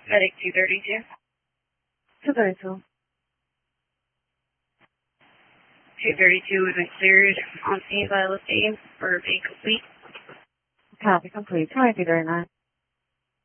Medic 232. 232. 232 has been cleared on scene by Lift aim for being complete. Copy complete. 2339.